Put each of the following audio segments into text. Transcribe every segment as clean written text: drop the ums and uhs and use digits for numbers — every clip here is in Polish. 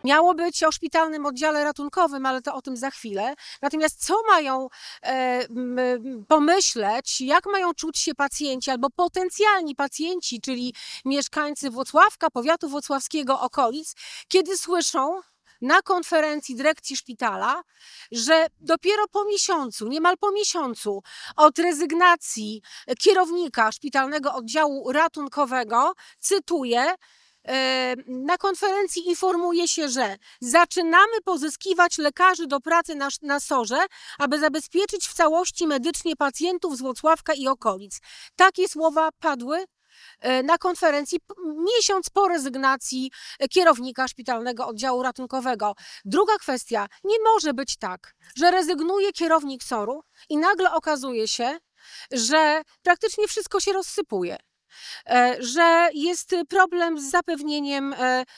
Miało być o szpitalnym oddziale ratunkowym, ale to o tym za chwilę. Natomiast co mają pomyśleć, jak mają czuć się pacjenci albo potencjalni pacjenci, czyli mieszkańcy Włocławka, powiatu włocławskiego, okolic, kiedy słyszą na konferencji dyrekcji szpitala, że dopiero po miesiącu, niemal po miesiącu od rezygnacji kierownika szpitalnego oddziału ratunkowego, cytuję, na konferencji informuje się, że zaczynamy pozyskiwać lekarzy do pracy na SOR-ze, aby zabezpieczyć w całości medycznie pacjentów z Włocławka i okolic. Takie słowa padły na konferencji miesiąc po rezygnacji kierownika szpitalnego oddziału ratunkowego. Druga kwestia, nie może być tak, że rezygnuje kierownik SOR-u i nagle okazuje się, że praktycznie wszystko się rozsypuje, że jest problem z zapewnieniem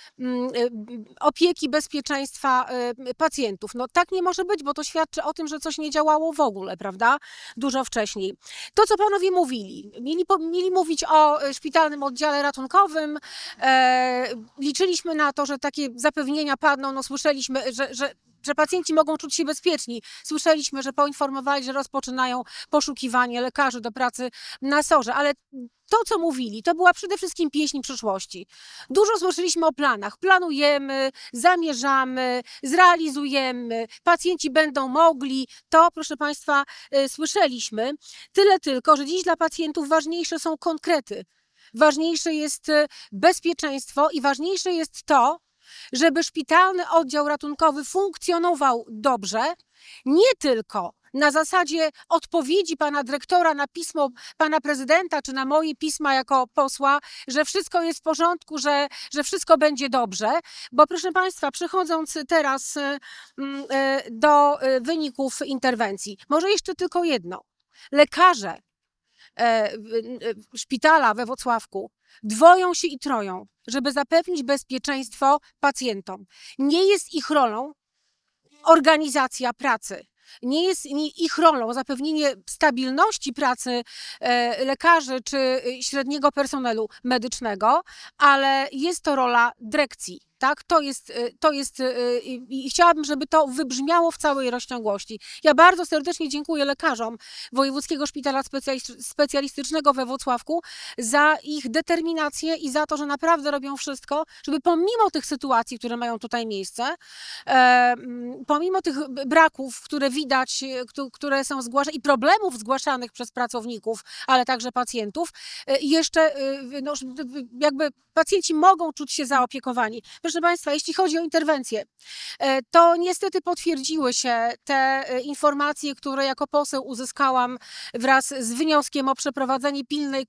opieki, bezpieczeństwa pacjentów. No tak nie może być, bo to świadczy o tym, że coś nie działało w ogóle, prawda? Dużo wcześniej. To, co panowie mówili, mieli mówić o szpitalnym oddziale ratunkowym, liczyliśmy na to, że takie zapewnienia padną, no słyszeliśmy, że pacjenci mogą czuć się bezpieczni. Słyszeliśmy, że poinformowali, że rozpoczynają poszukiwanie lekarzy do pracy na SOR-ze, ale to, co mówili, to była przede wszystkim pieśń przyszłości. Dużo słyszeliśmy o planach. Planujemy, zamierzamy, zrealizujemy, pacjenci będą mogli. To, proszę Państwa, słyszeliśmy. Tyle tylko, że dziś dla pacjentów ważniejsze są konkrety. Ważniejsze jest bezpieczeństwo i ważniejsze jest to, żeby szpitalny oddział ratunkowy funkcjonował dobrze, nie tylko na zasadzie odpowiedzi pana dyrektora na pismo pana prezydenta, czy na moje pisma jako posła, że wszystko jest w porządku, że wszystko będzie dobrze, bo proszę Państwa, przechodząc teraz do wyników interwencji, może jeszcze tylko jedno. Lekarze szpitala we Włocławku dwoją się i troją, żeby zapewnić bezpieczeństwo pacjentom. Nie jest ich rolą organizacja pracy. Nie jest ich rolą zapewnienie stabilności pracy lekarzy czy średniego personelu medycznego, ale jest to rola dyrekcji. Tak, to jest i chciałabym, żeby to wybrzmiało w całej rozciągłości. Ja bardzo serdecznie dziękuję lekarzom Wojewódzkiego Szpitala Specjalistycznego we Włocławku za ich determinację i za to, że naprawdę robią wszystko, żeby pomimo tych sytuacji, które mają tutaj miejsce, pomimo tych braków, które widać, które są zgłaszane i problemów zgłaszanych przez pracowników, ale także pacjentów, jeszcze no, jakby pacjenci mogą czuć się zaopiekowani. Proszę Państwa, jeśli chodzi o interwencję, to niestety potwierdziły się te informacje, które jako poseł uzyskałam wraz z wnioskiem o przeprowadzenie pilnej